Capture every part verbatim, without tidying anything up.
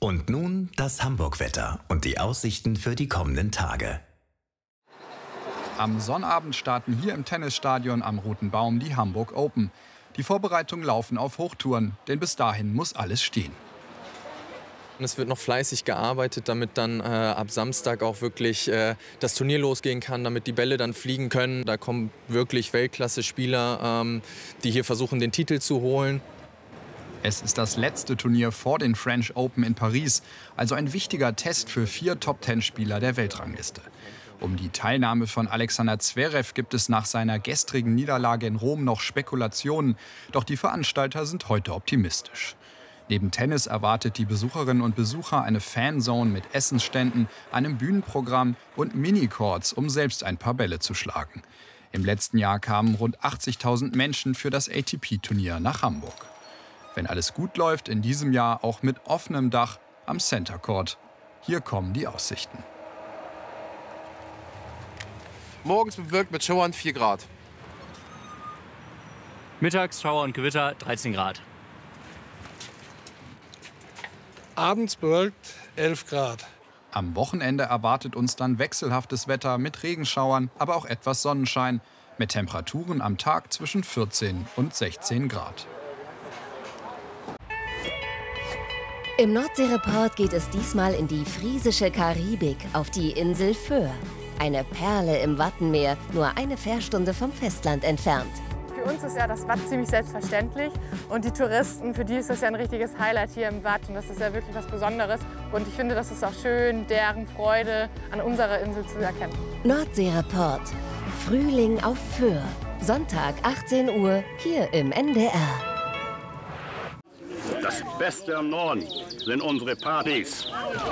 Und nun das Hamburg-Wetter und die Aussichten für die kommenden Tage. Am Sonnabend starten hier im Tennisstadion am Roten Baum die Hamburg Open. Die Vorbereitungen laufen auf Hochtouren, denn bis dahin muss alles stehen. Es wird noch fleißig gearbeitet, damit dann äh, ab Samstag auch wirklich äh, das Turnier losgehen kann, damit die Bälle dann fliegen können. Da kommen wirklich Weltklasse-Spieler, ähm, die hier versuchen, den Titel zu holen. Es ist das letzte Turnier vor den French Open in Paris, also ein wichtiger Test für vier Top-Ten-Spieler der Weltrangliste. Um die Teilnahme von Alexander Zverev gibt es nach seiner gestrigen Niederlage in Rom noch Spekulationen, doch die Veranstalter sind heute optimistisch. Neben Tennis erwartet die Besucherinnen und Besucher eine Fanzone mit Essensständen, einem Bühnenprogramm und Minicourts, um selbst ein paar Bälle zu schlagen. Im letzten Jahr kamen rund achtzigtausend Menschen für das A T P-Turnier nach Hamburg. Wenn alles gut läuft, in diesem Jahr auch mit offenem Dach am Center Court. Hier kommen die Aussichten. Morgens bewölkt mit Schauern vier Grad. Mittags Schauer und Gewitter dreizehn Grad. Abends bewölkt elf Grad. Am Wochenende erwartet uns dann wechselhaftes Wetter mit Regenschauern, aber auch etwas Sonnenschein, mit Temperaturen am Tag zwischen vierzehn und sechzehn Grad. Im Nordseereport geht es diesmal in die friesische Karibik, auf die Insel Föhr. Eine Perle im Wattenmeer, nur eine Fährstunde vom Festland entfernt. Für uns ist ja das Watt ziemlich selbstverständlich und die Touristen, für die ist das ja ein richtiges Highlight hier im Watt und das ist ja wirklich was Besonderes. Und ich finde, das ist auch schön, deren Freude an unserer Insel zu erkennen. Nordseereport. Frühling auf Föhr. Sonntag achtzehn Uhr hier im N D R. Das Beste am Norden sind unsere Partys.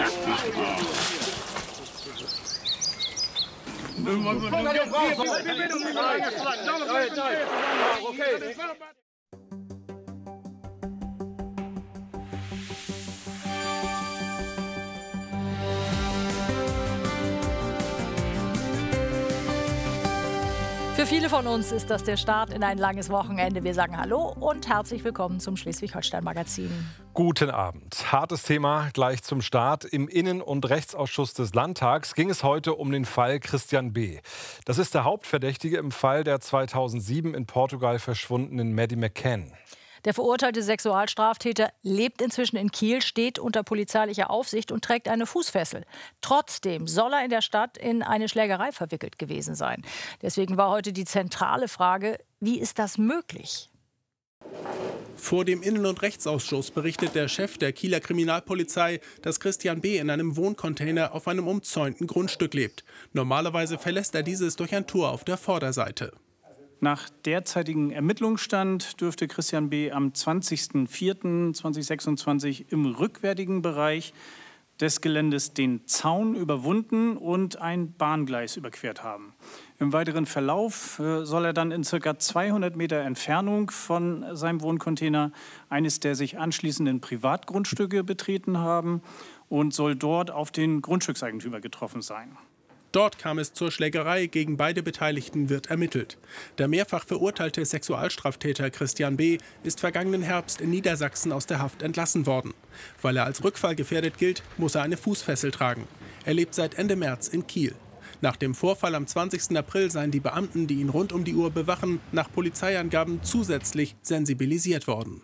Für viele von uns ist das der Start in ein langes Wochenende. Wir sagen Hallo und herzlich willkommen zum Schleswig-Holstein-Magazin. Guten Abend. Hartes Thema gleich zum Start. Im Innen- und Rechtsausschuss des Landtags ging es heute um den Fall Christian B. Das ist der Hauptverdächtige im Fall der zweitausendsieben in Portugal verschwundenen Maddie McCann. Der verurteilte Sexualstraftäter lebt inzwischen in Kiel, steht unter polizeilicher Aufsicht und trägt eine Fußfessel. Trotzdem soll er in der Stadt in eine Schlägerei verwickelt gewesen sein. Deswegen war heute die zentrale Frage, wie ist das möglich? Vor dem Innen- und Rechtsausschuss berichtet der Chef der Kieler Kriminalpolizei, dass Christian B. in einem Wohncontainer auf einem umzäunten Grundstück lebt. Normalerweise verlässt er dieses durch ein Tor auf der Vorderseite. Nach derzeitigem Ermittlungsstand dürfte Christian B. am zwanzigsten vierten zweitausendsechsundzwanzig im rückwärtigen Bereich des Geländes den Zaun überwunden und ein Bahngleis überquert haben. Im weiteren Verlauf äh, soll er dann in ca. zweihundert Meter Entfernung von seinem Wohncontainer eines der sich anschließenden Privatgrundstücke betreten haben und soll dort auf den Grundstückseigentümer getroffen sein. Dort kam es zur Schlägerei, gegen beide Beteiligten wird ermittelt. Der mehrfach verurteilte Sexualstraftäter Christian B. ist vergangenen Herbst in Niedersachsen aus der Haft entlassen worden. Weil er als rückfallgefährdet gilt, muss er eine Fußfessel tragen. Er lebt seit Ende März in Kiel. Nach dem Vorfall am zwanzigsten April seien die Beamten, die ihn rund um die Uhr bewachen, nach Polizeiangaben zusätzlich sensibilisiert worden.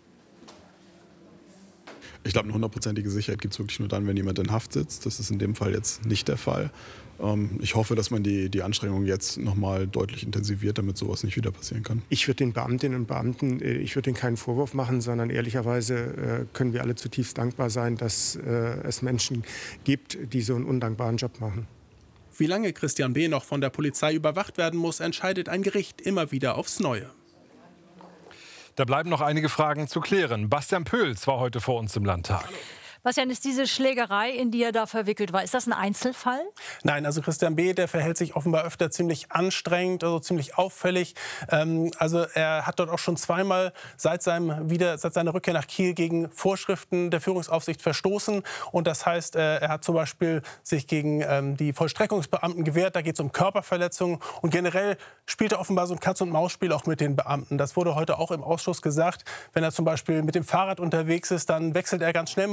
Ich glaube, eine hundertprozentige Sicherheit gibt es wirklich nur dann, wenn jemand in Haft sitzt. Das ist in dem Fall jetzt nicht der Fall. Ich hoffe, dass man die, die Anstrengungen jetzt noch mal deutlich intensiviert, damit sowas nicht wieder passieren kann. Ich würde den Beamtinnen und Beamten, ich würde ihnen keinen Vorwurf machen, sondern ehrlicherweise können wir alle zutiefst dankbar sein, dass es Menschen gibt, die so einen undankbaren Job machen. Wie lange Christian B. noch von der Polizei überwacht werden muss, entscheidet ein Gericht immer wieder aufs Neue. Da bleiben noch einige Fragen zu klären. Bastian Pöls war heute vor uns im Landtag. Hallo. Bastian, ist diese Schlägerei, in die er da verwickelt war, ist das ein Einzelfall? Nein, also Christian B., der verhält sich offenbar öfter ziemlich anstrengend, also ziemlich auffällig. Ähm, also er hat dort auch schon zweimal seit, seinem wieder, seit seiner Rückkehr nach Kiel gegen Vorschriften der Führungsaufsicht verstoßen. Und das heißt, äh, er hat zum Beispiel sich gegen ähm, die Vollstreckungsbeamten gewehrt. Da geht es um Körperverletzungen. Und generell spielt er offenbar so ein Katz-und-Maus-Spiel auch mit den Beamten. Das wurde heute auch im Ausschuss gesagt. Wenn er zum Beispiel mit dem Fahrrad unterwegs ist, dann wechselt er ganz schnell mal die Richtung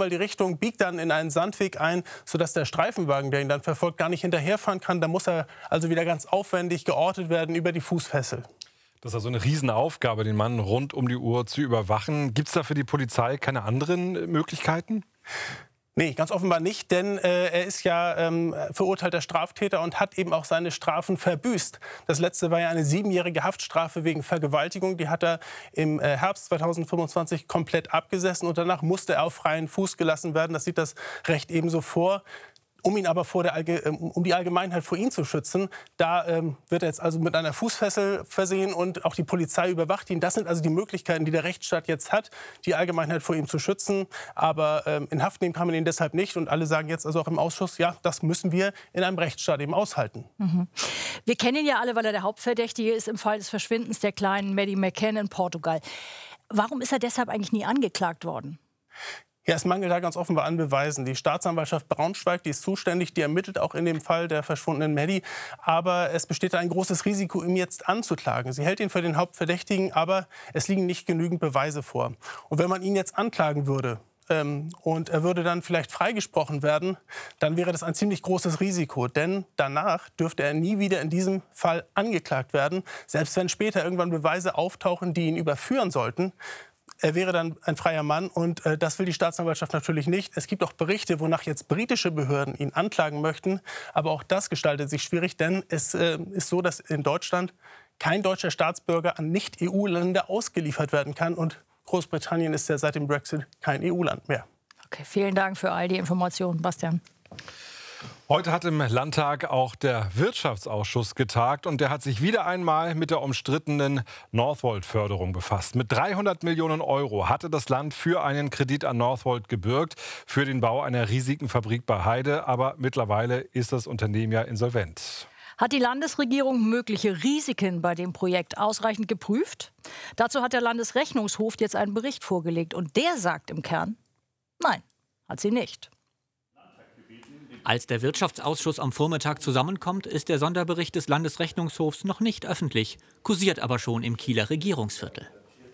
Richtung, biegt dann in einen Sandweg ein, sodass der Streifenwagen, der ihn dann verfolgt, gar nicht hinterherfahren kann. Da muss er also wieder ganz aufwendig geortet werden über die Fußfessel. Das ist also eine Riesenaufgabe, den Mann rund um die Uhr zu überwachen. Gibt es da für die Polizei keine anderen Möglichkeiten? Nee, ganz offenbar nicht, denn äh, er ist ja ähm, verurteilter Straftäter und hat eben auch seine Strafen verbüßt. Das letzte war ja eine siebenjährige Haftstrafe wegen Vergewaltigung. Die hat er im äh, Herbst zweitausendfünfundzwanzig komplett abgesessen und danach musste er auf freien Fuß gelassen werden. Das sieht das Recht ebenso vor. Um ihn aber vor der Allge um die Allgemeinheit vor ihm zu schützen, da ähm, wird er jetzt also mit einer Fußfessel versehen und auch die Polizei überwacht ihn. Das sind also die Möglichkeiten, die der Rechtsstaat jetzt hat, die Allgemeinheit vor ihm zu schützen. Aber ähm, in Haft nehmen kann man ihn deshalb nicht. Und alle sagen jetzt also auch im Ausschuss, ja, das müssen wir in einem Rechtsstaat eben aushalten. Mhm. Wir kennen ihn ja alle, weil er der Hauptverdächtige ist im Fall des Verschwindens der kleinen Maddie McCann in Portugal. Warum ist er deshalb eigentlich nie angeklagt worden? Ja, es mangelt da ganz offenbar an Beweisen. Die Staatsanwaltschaft Braunschweig, die ist zuständig, die ermittelt auch in dem Fall der verschwundenen Maddie. Aber es besteht ein großes Risiko, ihn jetzt anzuklagen. Sie hält ihn für den Hauptverdächtigen, aber es liegen nicht genügend Beweise vor. Und wenn man ihn jetzt anklagen würde, ähm, und er würde dann vielleicht freigesprochen werden, dann wäre das ein ziemlich großes Risiko. Denn danach dürfte er nie wieder in diesem Fall angeklagt werden. Selbst wenn später irgendwann Beweise auftauchen, die ihn überführen sollten, er wäre dann ein freier Mann und äh, das will die Staatsanwaltschaft natürlich nicht. Es gibt auch Berichte, wonach jetzt britische Behörden ihn anklagen möchten. Aber auch das gestaltet sich schwierig, denn es äh, ist so, dass in Deutschland kein deutscher Staatsbürger an Nicht-E U-Länder ausgeliefert werden kann. Und Großbritannien ist ja seit dem Brexit kein E U-Land mehr. Okay, vielen Dank für all die Informationen, Bastian. Heute hat im Landtag auch der Wirtschaftsausschuss getagt und der hat sich wieder einmal mit der umstrittenen Northvolt-Förderung befasst. Mit dreihundert Millionen Euro hatte das Land für einen Kredit an Northvolt gebürgt, für den Bau einer riesigen Fabrik bei Heide. Aber mittlerweile ist das Unternehmen ja insolvent. Hat die Landesregierung mögliche Risiken bei dem Projekt ausreichend geprüft? Dazu hat der Landesrechnungshof jetzt einen Bericht vorgelegt. Und der sagt im Kern, nein, hat sie nicht. Als der Wirtschaftsausschuss am Vormittag zusammenkommt, ist der Sonderbericht des Landesrechnungshofs noch nicht öffentlich, kursiert aber schon im Kieler Regierungsviertel.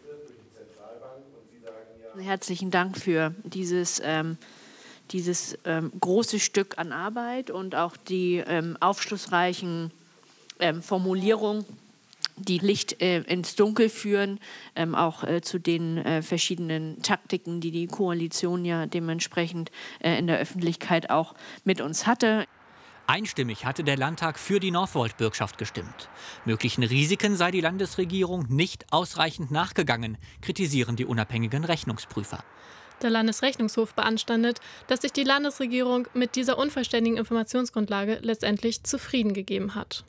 Herzlichen Dank für dieses, ähm, dieses ähm, große Stück an Arbeit und auch die ähm, aufschlussreichen ähm, Formulierungen, die Licht äh, ins Dunkel führen, ähm, auch äh, zu den äh, verschiedenen Taktiken, die die Koalition ja dementsprechend äh, in der Öffentlichkeit auch mit uns hatte. Einstimmig hatte der Landtag für die Northvolt-Bürgschaft gestimmt. Möglichen Risiken sei die Landesregierung nicht ausreichend nachgegangen, kritisieren die unabhängigen Rechnungsprüfer. Der Landesrechnungshof beanstandet, dass sich die Landesregierung mit dieser unvollständigen Informationsgrundlage letztendlich zufrieden gegeben hat.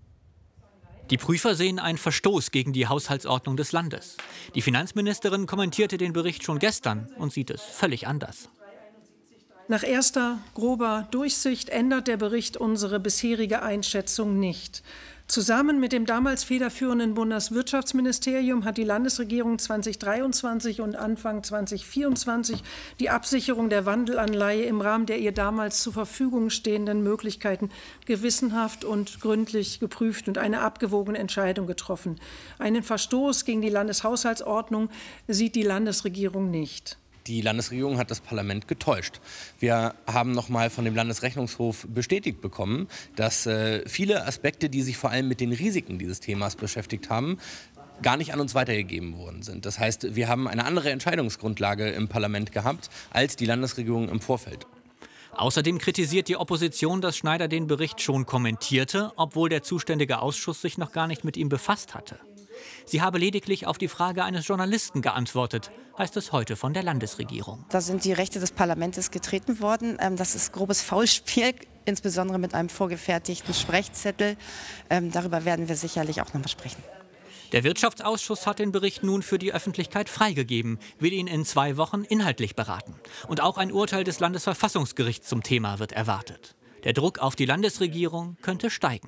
Die Prüfer sehen einen Verstoß gegen die Haushaltsordnung des Landes. Die Finanzministerin kommentierte den Bericht schon gestern und sieht es völlig anders. Nach erster grober Durchsicht ändert der Bericht unsere bisherige Einschätzung nicht. Zusammen mit dem damals federführenden Bundeswirtschaftsministerium hat die Landesregierung zweitausenddreiundzwanzig und Anfang zweitausendvierundzwanzig die Absicherung der Wandelanleihe im Rahmen der ihr damals zur Verfügung stehenden Möglichkeiten gewissenhaft und gründlich geprüft und eine abgewogene Entscheidung getroffen. Einen Verstoß gegen die Landeshaushaltsordnung sieht die Landesregierung nicht. Die Landesregierung hat das Parlament getäuscht. Wir haben noch mal von dem Landesrechnungshof bestätigt bekommen, dass äh, viele Aspekte, die sich vor allem mit den Risiken dieses Themas beschäftigt haben, gar nicht an uns weitergegeben worden sind. Das heißt, wir haben eine andere Entscheidungsgrundlage im Parlament gehabt als die Landesregierung im Vorfeld. Außerdem kritisiert die Opposition, dass Schneider den Bericht schon kommentierte, obwohl der zuständige Ausschuss sich noch gar nicht mit ihm befasst hatte. Sie habe lediglich auf die Frage eines Journalisten geantwortet, heißt es heute von der Landesregierung. Da sind die Rechte des Parlaments getreten worden. Das ist grobes Faulspiel, insbesondere mit einem vorgefertigten Sprechzettel. Darüber werden wir sicherlich auch noch mal sprechen. Der Wirtschaftsausschuss hat den Bericht nun für die Öffentlichkeit freigegeben, will ihn in zwei Wochen inhaltlich beraten. Und auch ein Urteil des Landesverfassungsgerichts zum Thema wird erwartet. Der Druck auf die Landesregierung könnte steigen.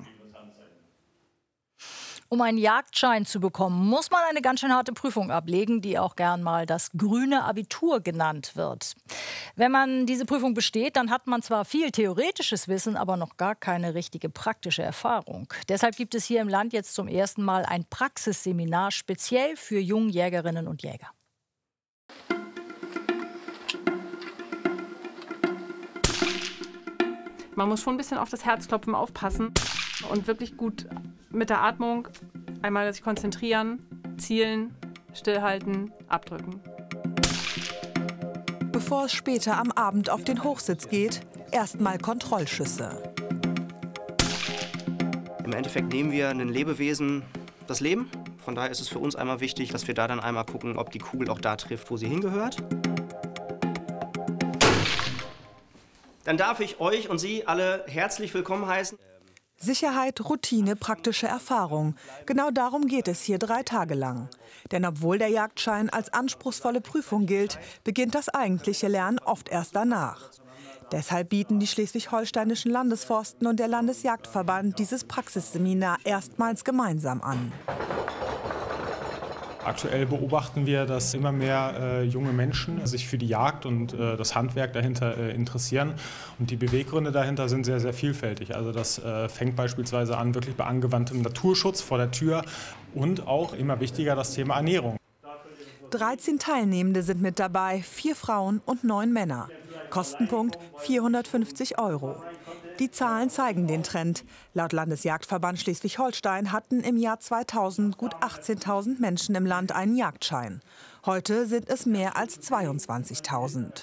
Um einen Jagdschein zu bekommen, muss man eine ganz schön harte Prüfung ablegen, die auch gern mal das grüne Abitur genannt wird. Wenn man diese Prüfung besteht, dann hat man zwar viel theoretisches Wissen, aber noch gar keine richtige praktische Erfahrung. Deshalb gibt es hier im Land jetzt zum ersten Mal ein Praxisseminar speziell für Jungjägerinnen und Jäger. Man muss schon ein bisschen auf das Herzklopfen aufpassen und wirklich gut mit der Atmung einmal sich konzentrieren, zielen, stillhalten, abdrücken. Bevor es später am Abend auf den Hochsitz geht, erstmal Kontrollschüsse. Im Endeffekt nehmen wir ein Lebewesen das Leben. Von daher ist es für uns einmal wichtig, dass wir da dann einmal gucken, ob die Kugel auch da trifft, wo sie hingehört. Dann darf ich euch und Sie alle herzlich willkommen heißen. Sicherheit, Routine, praktische Erfahrung. Genau darum geht es hier drei Tage lang. Denn obwohl der Jagdschein als anspruchsvolle Prüfung gilt, beginnt das eigentliche Lernen oft erst danach. Deshalb bieten die schleswig-holsteinischen Landesforsten und der Landesjagdverband dieses Praxisseminar erstmals gemeinsam an. Aktuell beobachten wir, dass immer mehr äh, junge Menschen sich für die Jagd und äh, das Handwerk dahinter äh, interessieren. Und die Beweggründe dahinter sind sehr, sehr vielfältig. Also das äh, fängt beispielsweise an, wirklich bei angewandtem Naturschutz vor der Tür und auch immer wichtiger das Thema Ernährung. dreizehn Teilnehmende sind mit dabei, vier Frauen und neun Männer. Kostenpunkt vierhundertfünfzig Euro. Die Zahlen zeigen den Trend. Laut Landesjagdverband Schleswig-Holstein hatten im Jahr zweitausend gut achtzehntausend Menschen im Land einen Jagdschein. Heute sind es mehr als zweiundzwanzigtausend.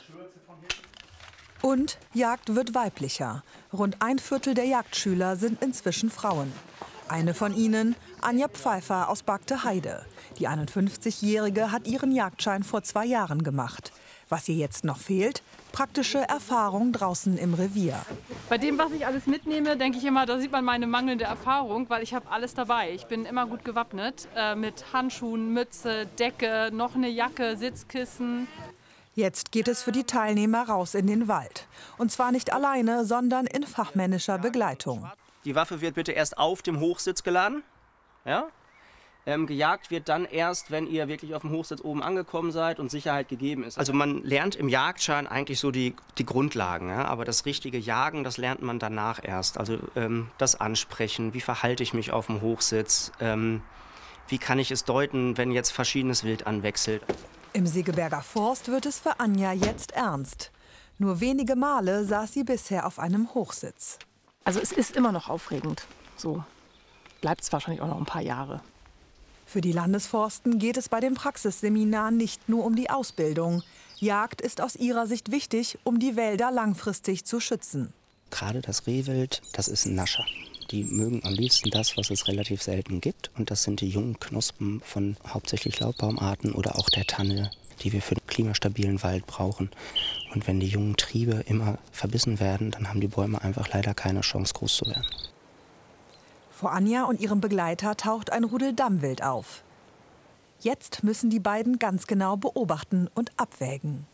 Und Jagd wird weiblicher. Rund ein Viertel der Jagdschüler sind inzwischen Frauen. Eine von ihnen, Anja Pfeiffer aus Bagde-Heide. Die einundfünfzigjährige hat ihren Jagdschein vor zwei Jahren gemacht. Was ihr jetzt noch fehlt? Praktische Erfahrung draußen im Revier. Bei dem, was ich alles mitnehme, denke ich immer, da sieht man meine mangelnde Erfahrung, weil ich habe alles dabei. Ich bin immer gut gewappnet äh, mit Handschuhen, Mütze, Decke, noch eine Jacke, Sitzkissen. Jetzt geht es für die Teilnehmer raus in den Wald. Und zwar nicht alleine, sondern in fachmännischer Begleitung. Die Waffe wird bitte erst auf dem Hochsitz geladen. Ja? Ähm, gejagt wird dann erst, wenn ihr wirklich auf dem Hochsitz oben angekommen seid und Sicherheit gegeben ist. Also man lernt im Jagdschein eigentlich so die, die Grundlagen, ja? Aber das richtige Jagen, das lernt man danach erst. Also ähm, das Ansprechen, wie verhalte ich mich auf dem Hochsitz, ähm, wie kann ich es deuten, wenn jetzt verschiedenes Wild anwechselt. Im Segeberger Forst wird es für Anja jetzt ernst. Nur wenige Male saß sie bisher auf einem Hochsitz. Also es ist immer noch aufregend. So bleibt es wahrscheinlich auch noch ein paar Jahre. Für die Landesforsten geht es bei dem Praxisseminar nicht nur um die Ausbildung. Jagd ist aus ihrer Sicht wichtig, um die Wälder langfristig zu schützen. Gerade das Rehwild, das ist ein Nascher. Die mögen am liebsten das, was es relativ selten gibt. Und das sind die jungen Knospen von hauptsächlich Laubbaumarten oder auch der Tanne, die wir für einen klimastabilen Wald brauchen. Und wenn die jungen Triebe immer verbissen werden, dann haben die Bäume einfach leider keine Chance, groß zu werden. Vor Anja und ihrem Begleiter taucht ein Rudel Dammwild auf. Jetzt müssen die beiden ganz genau beobachten und abwägen.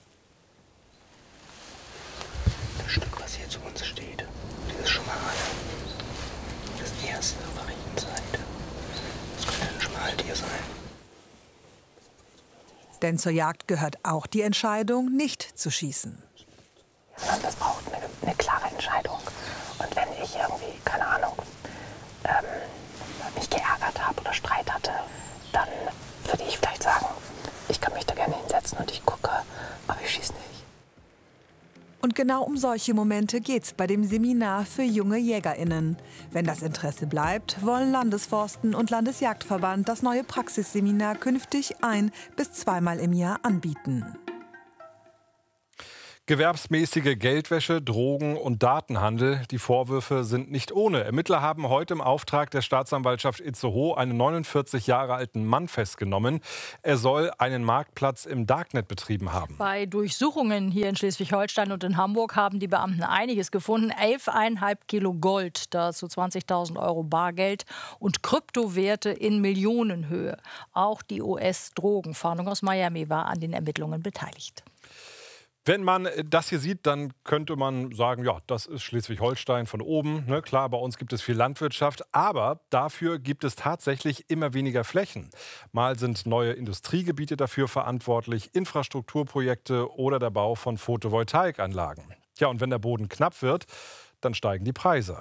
Das Stück, was hier zu uns steht, dieses Schmale, das erste auf der rechten Seite, das könnte ein Schmaltier sein. Denn zur Jagd gehört auch die Entscheidung, nicht zu schießen. Das braucht eine, eine klare Entscheidung. Und wenn ich irgendwie, keine Ahnung, ähm, mich geärgert habe oder Streit hatte, dann würde ich vielleicht sagen, ich kann mich da gerne hinsetzen und ich gucke, aber ich schieße nicht. Und genau um solche Momente geht's bei dem Seminar für junge JägerInnen. Wenn das Interesse bleibt, wollen Landesforsten und Landesjagdverband das neue Praxisseminar künftig ein- bis zweimal im Jahr anbieten. Gewerbsmäßige Geldwäsche, Drogen- und Datenhandel. Die Vorwürfe sind nicht ohne. Ermittler haben heute im Auftrag der Staatsanwaltschaft Itzehoe einen neunundvierzig Jahre alten Mann festgenommen. Er soll einen Marktplatz im Darknet betrieben haben. Bei Durchsuchungen hier in Schleswig-Holstein und in Hamburg haben die Beamten einiges gefunden. elf Komma fünf Kilo Gold, dazu zwanzigtausend Euro Bargeld und Kryptowerte in Millionenhöhe. Auch die U S-Drogenfahndung aus Miami war an den Ermittlungen beteiligt. Wenn man das hier sieht, dann könnte man sagen, ja, das ist Schleswig-Holstein von oben. Ne? Klar, bei uns gibt es viel Landwirtschaft, aber dafür gibt es tatsächlich immer weniger Flächen. Mal sind neue Industriegebiete dafür verantwortlich, Infrastrukturprojekte oder der Bau von Photovoltaikanlagen. Ja, und wenn der Boden knapp wird, dann steigen die Preise.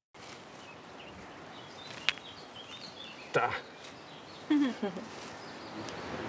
Da.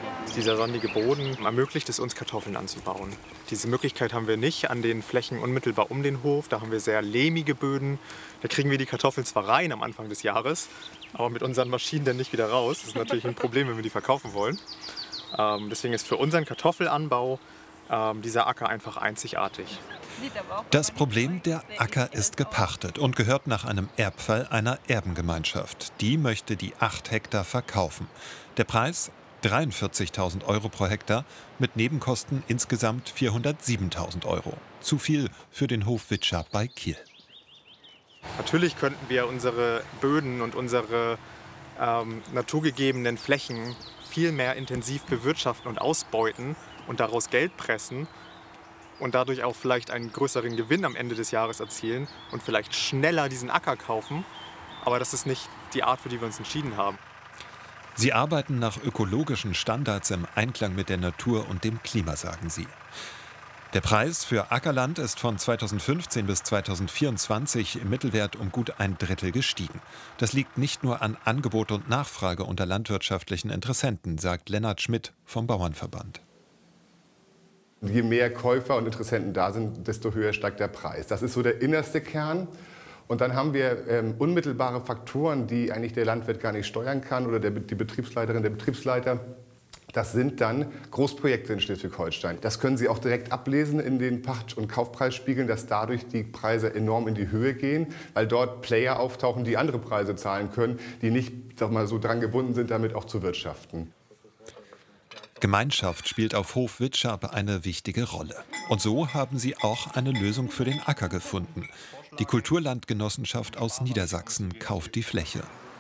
Dieser sonnige Boden ermöglicht es uns, Kartoffeln anzubauen. Diese Möglichkeit haben wir nicht an den Flächen unmittelbar um den Hof. Da haben wir sehr lehmige Böden. Da kriegen wir die Kartoffeln zwar rein am Anfang des Jahres, aber mit unseren Maschinen dann nicht wieder raus. Das ist natürlich ein Problem, wenn wir die verkaufen wollen. Ähm, deswegen ist für unseren Kartoffelanbau ähm, dieser Acker einfach einzigartig. Das Problem, der Acker ist gepachtet und gehört nach einem Erbfall einer Erbengemeinschaft. Die möchte die acht Hektar verkaufen. Der Preis dreiundvierzigtausend Euro pro Hektar, mit Nebenkosten insgesamt vierhundertsiebentausend Euro. Zu viel für den Hof Witscher bei Kiel. Natürlich könnten wir unsere Böden und unsere ähm, naturgegebenen Flächen viel mehr intensiv bewirtschaften und ausbeuten und daraus Geld pressen und dadurch auch vielleicht einen größeren Gewinn am Ende des Jahres erzielen und vielleicht schneller diesen Acker kaufen. Aber das ist nicht die Art, für die wir uns entschieden haben. Sie arbeiten nach ökologischen Standards im Einklang mit der Natur und dem Klima, sagen sie. Der Preis für Ackerland ist von zweitausendfünfzehn bis zweitausendvierundzwanzig im Mittelwert um gut ein Drittel gestiegen. Das liegt nicht nur an Angebot und Nachfrage unter landwirtschaftlichen Interessenten, sagt Lennart Schmidt vom Bauernverband. Je mehr Käufer und Interessenten da sind, desto höher steigt der Preis. Das ist so der innerste Kern. Und dann haben wir ähm, unmittelbare Faktoren, die eigentlich der Landwirt gar nicht steuern kann oder der, die Betriebsleiterin, der Betriebsleiter. Das sind dann Großprojekte in Schleswig-Holstein. Das können Sie auch direkt ablesen in den Pacht- und Kaufpreisspiegeln, dass dadurch die Preise enorm in die Höhe gehen, weil dort Player auftauchen, die andere Preise zahlen können, die nicht, sag mal, so dran gebunden sind, damit auch zu wirtschaften. Gemeinschaft spielt auf Hof Witschap eine wichtige Rolle. Und so haben sie auch eine Lösung für den Acker gefunden. Die Kulturlandgenossenschaft aus Niedersachsen kauft die Fläche.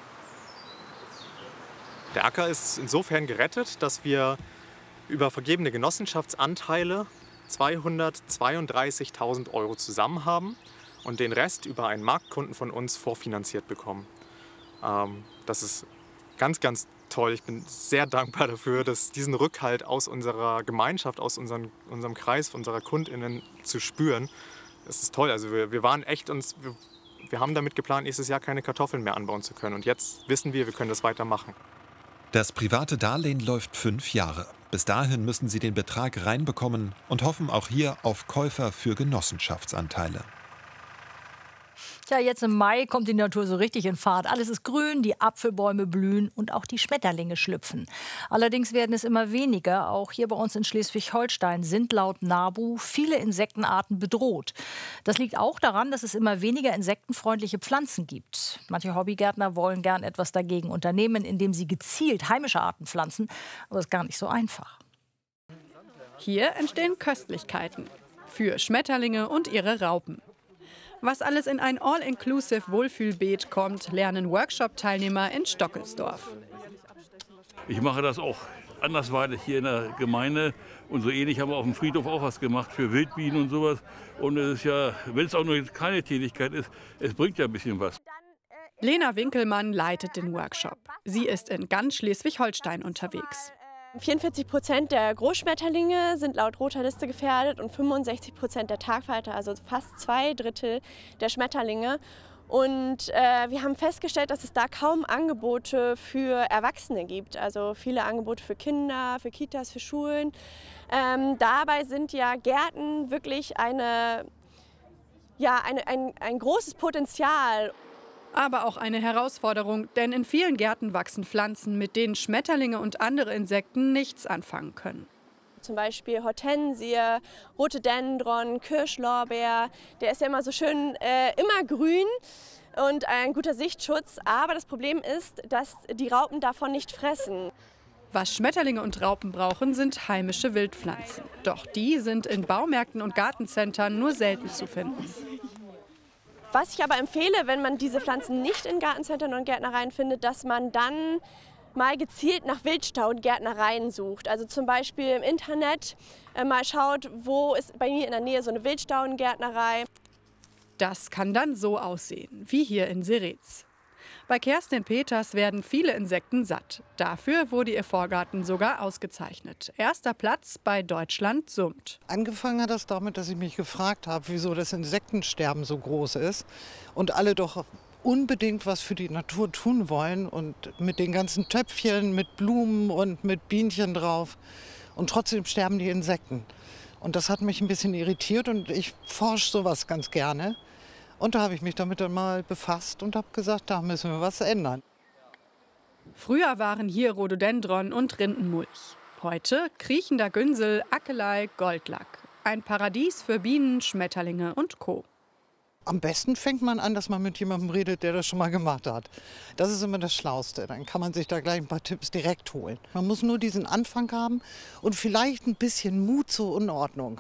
Der Acker ist insofern gerettet, dass wir über vergebene Genossenschaftsanteile zweihundertzweiunddreißigtausend Euro zusammen haben und den Rest über einen Marktkunden von uns vorfinanziert bekommen. Ähm, das ist ganz, ganz toll. Ich bin sehr dankbar dafür, dass diesen Rückhalt aus unserer Gemeinschaft, aus unseren, unserem Kreis, unserer KundInnen zu spüren. Das ist toll. Also wir, wir waren echt uns, wir, wir haben damit geplant, nächstes Jahr keine Kartoffeln mehr anbauen zu können. Und jetzt wissen wir, wir können das weitermachen. Das private Darlehen läuft fünf Jahre. Bis dahin müssen sie den Betrag reinbekommen und hoffen auch hier auf Käufer für Genossenschaftsanteile. Tja, jetzt im Mai kommt die Natur so richtig in Fahrt. Alles ist grün, die Apfelbäume blühen und auch die Schmetterlinge schlüpfen. Allerdings werden es immer weniger. Auch hier bei uns in Schleswig-Holstein sind laut NABU viele Insektenarten bedroht. Das liegt auch daran, dass es immer weniger insektenfreundliche Pflanzen gibt. Manche Hobbygärtner wollen gern etwas dagegen unternehmen, indem sie gezielt heimische Arten pflanzen. Aber das ist gar nicht so einfach. Hier entstehen Köstlichkeiten für Schmetterlinge und ihre Raupen. Was alles in ein All-Inclusive-Wohlfühlbeet kommt, lernen Workshop-Teilnehmer in Stockelsdorf. Ich mache das auch andersweitig hier in der Gemeinde. Und so ähnlich haben wir auf dem Friedhof auch was gemacht für Wildbienen und sowas. Und es ist ja, wenn es auch nur keine Tätigkeit ist, es bringt ja ein bisschen was. Lena Winkelmann leitet den Workshop. Sie ist in ganz Schleswig-Holstein unterwegs. vierundvierzig Prozent der Großschmetterlinge sind laut Roter Liste gefährdet und fünfundsechzig Prozent der Tagfalter, also fast zwei Drittel der Schmetterlinge. Und äh, wir haben festgestellt, dass es da kaum Angebote für Erwachsene gibt. Also viele Angebote für Kinder, für Kitas, für Schulen. Ähm, dabei sind ja Gärten wirklich eine, ja, eine, ein, ein großes Potenzial. Aber auch eine Herausforderung, denn in vielen Gärten wachsen Pflanzen, mit denen Schmetterlinge und andere Insekten nichts anfangen können. Zum Beispiel Hortensie, Rhododendron, Kirschlorbeer. Der ist ja immer so schön äh, immer grün und ein guter Sichtschutz. Aber das Problem ist, dass die Raupen davon nicht fressen. Was Schmetterlinge und Raupen brauchen, sind heimische Wildpflanzen. Doch die sind in Baumärkten und Gartencentern nur selten zu finden. Was ich aber empfehle, wenn man diese Pflanzen nicht in Gartencentern und Gärtnereien findet, dass man dann mal gezielt nach Wildstau und Gärtnereien sucht. Also zum Beispiel im Internet äh, mal schaut, wo ist bei mir in der Nähe so eine Wildstau und Gärtnerei. Das kann dann so aussehen, wie hier in Seretz. Bei Kerstin Peters werden viele Insekten satt. Dafür wurde ihr Vorgarten sogar ausgezeichnet. Erster Platz bei Deutschland summt. Angefangen hat das damit, dass ich mich gefragt habe, wieso das Insektensterben so groß ist und alle doch unbedingt was für die Natur tun wollen und mit den ganzen Töpfchen, mit Blumen und mit Bienchen drauf. Und trotzdem sterben die Insekten. Und das hat mich ein bisschen irritiert und ich forsche sowas ganz gerne. Und da habe ich mich damit dann mal befasst und habe gesagt, da müssen wir was ändern. Früher waren hier Rhododendron und Rindenmulch. Heute kriechender Günsel, Akelei, Goldlack. Ein Paradies für Bienen, Schmetterlinge und Co. Am besten fängt man an, dass man mit jemandem redet, der das schon mal gemacht hat. Das ist immer das Schlauste. Dann kann man sich da gleich ein paar Tipps direkt holen. Man muss nur diesen Anfang haben und vielleicht ein bisschen Mut zur Unordnung.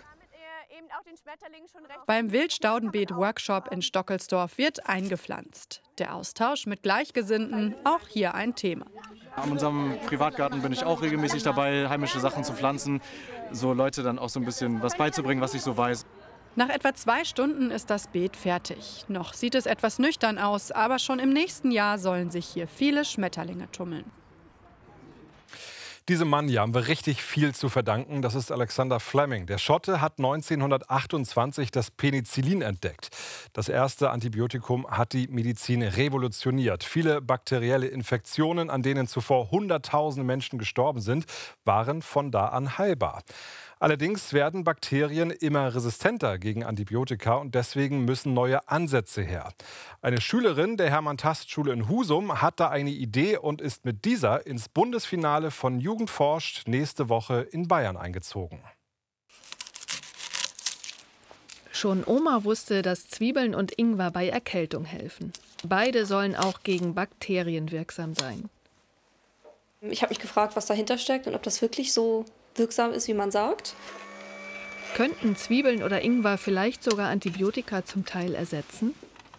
Beim Wildstaudenbeet-Workshop in Stockelsdorf wird eingepflanzt. Der Austausch mit Gleichgesinnten, auch hier ein Thema. An unserem Privatgarten bin ich auch regelmäßig dabei, heimische Sachen zu pflanzen, so Leute dann auch so ein bisschen was beizubringen, was ich so weiß. Nach etwa zwei Stunden ist das Beet fertig. Noch sieht es etwas nüchtern aus, aber schon im nächsten Jahr sollen sich hier viele Schmetterlinge tummeln. Diesem Mann hier haben wir richtig viel zu verdanken. Das ist Alexander Fleming. Der Schotte hat neunzehnhundertachtundzwanzig das Penicillin entdeckt. Das erste Antibiotikum hat die Medizin revolutioniert. Viele bakterielle Infektionen, an denen zuvor Hunderttausende Menschen gestorben sind, waren von da an heilbar. Allerdings werden Bakterien immer resistenter gegen Antibiotika und deswegen müssen neue Ansätze her. Eine Schülerin der Hermann-Tast-Schule in Husum hat da eine Idee und ist mit dieser ins Bundesfinale von Jugend forscht nächste Woche in Bayern eingezogen. Schon Oma wusste, dass Zwiebeln und Ingwer bei Erkältung helfen. Beide sollen auch gegen Bakterien wirksam sein. Ich habe mich gefragt, was dahinter steckt und ob das wirklich so wirksam ist, wie man sagt. Könnten Zwiebeln oder Ingwer vielleicht sogar Antibiotika zum Teil ersetzen?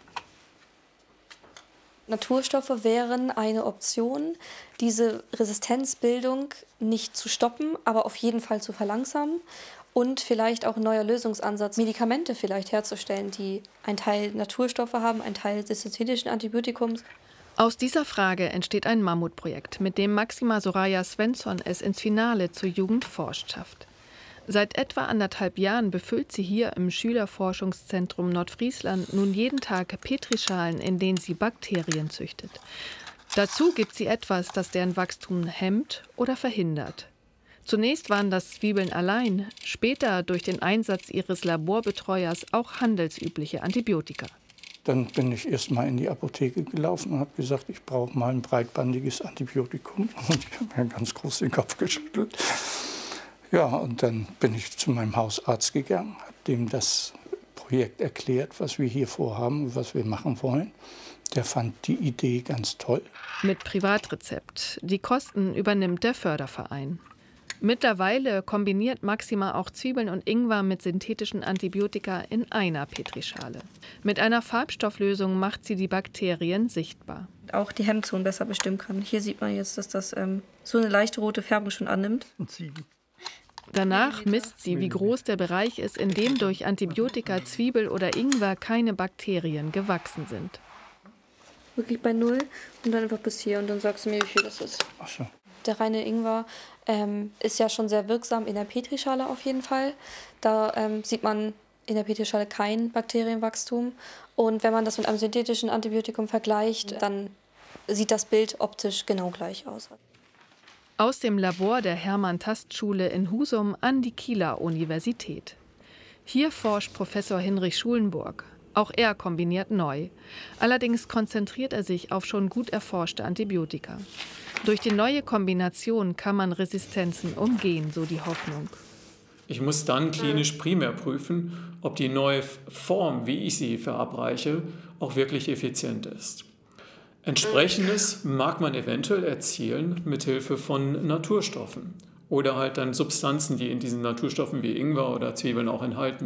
Naturstoffe wären eine Option, diese Resistenzbildung nicht zu stoppen, aber auf jeden Fall zu verlangsamen und vielleicht auch ein neuer Lösungsansatz, Medikamente vielleicht herzustellen, die einen Teil Naturstoffe haben, einen Teil des synthetischen Antibiotikums. Aus dieser Frage entsteht ein Mammutprojekt, mit dem Maxima Soraya Svensson es ins Finale zur Jugend forscht schafft. Seit etwa anderthalb Jahren befüllt sie hier im Schülerforschungszentrum Nordfriesland nun jeden Tag Petrischalen, in denen sie Bakterien züchtet. Dazu gibt sie etwas, das deren Wachstum hemmt oder verhindert. Zunächst waren das Zwiebeln allein, später durch den Einsatz ihres Laborbetreuers auch handelsübliche Antibiotika. Dann bin ich erst mal in die Apotheke gelaufen und habe gesagt, ich brauche mal ein breitbandiges Antibiotikum. Und ich habe mir ganz groß den Kopf geschüttelt. Ja, und dann bin ich zu meinem Hausarzt gegangen, habe dem das Projekt erklärt, was wir hier vorhaben und was wir machen wollen. Der fand die Idee ganz toll. Mit Privatrezept. Die Kosten übernimmt der Förderverein. Mittlerweile kombiniert Maxima auch Zwiebeln und Ingwer mit synthetischen Antibiotika in einer Petrischale. Mit einer Farbstofflösung macht sie die Bakterien sichtbar. Auch die Hemmzonen besser bestimmen kann. Hier sieht man jetzt, dass das ähm, so eine leichte rote Färbung schon annimmt. Danach misst sie, wie groß der Bereich ist, in dem durch Antibiotika, Zwiebel oder Ingwer keine Bakterien gewachsen sind. Wirklich bei null und dann einfach bis hier und dann sagst du mir, wie viel das ist. Ach so. Der reine Ingwer ähm, ist ja schon sehr wirksam in der Petrischale auf jeden Fall. Da ähm, sieht man in der Petrischale kein Bakterienwachstum. Und wenn man das mit einem synthetischen Antibiotikum vergleicht, dann sieht das Bild optisch genau gleich aus. Aus dem Labor der Hermann-Tast-Schule in Husum an die Kieler Universität. Hier forscht Professor Hinrich Schulenburg. Auch er kombiniert neu. Allerdings konzentriert er sich auf schon gut erforschte Antibiotika. Durch die neue Kombination kann man Resistenzen umgehen, so die Hoffnung. Ich muss dann klinisch primär prüfen, ob die neue Form, wie ich sie verabreiche, auch wirklich effizient ist. Entsprechendes mag man eventuell erzielen mit Hilfe von Naturstoffen oder halt dann Substanzen, die in diesen Naturstoffen wie Ingwer oder Zwiebeln auch enthalten